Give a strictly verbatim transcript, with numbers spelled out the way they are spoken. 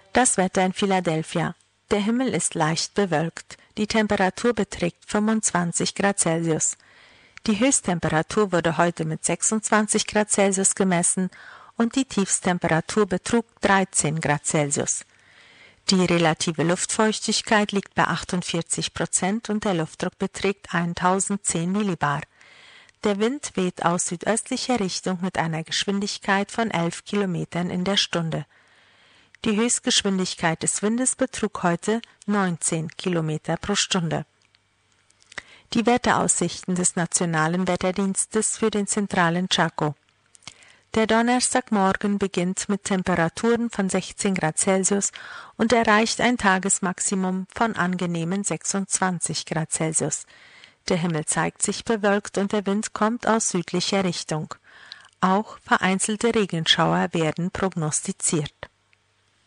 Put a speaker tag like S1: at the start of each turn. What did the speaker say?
S1: Das Wetter in Philadelphia. Der Himmel ist leicht bewölkt. Die Temperatur beträgt fünfundzwanzig Grad Celsius. Die Höchsttemperatur wurde heute mit sechsundzwanzig Grad Celsius gemessen und die Tiefsttemperatur betrug dreizehn Grad Celsius. Die relative Luftfeuchtigkeit liegt bei achtundvierzig Prozent und der Luftdruck beträgt tausendzehn Millibar. Der Wind weht aus südöstlicher Richtung mit einer Geschwindigkeit von elf Kilometern in der Stunde. Die Höchstgeschwindigkeit des Windes betrug heute neunzehn Kilometer pro Stunde. Die Wetteraussichten des Nationalen Wetterdienstes für den zentralen Chaco. Der Donnerstagmorgen beginnt mit Temperaturen von sechzehn Grad Celsius und erreicht ein Tagesmaximum von angenehmen sechsundzwanzig Grad Celsius. Der Himmel zeigt sich bewölkt und der Wind kommt aus südlicher Richtung. Auch vereinzelte Regenschauer werden prognostiziert.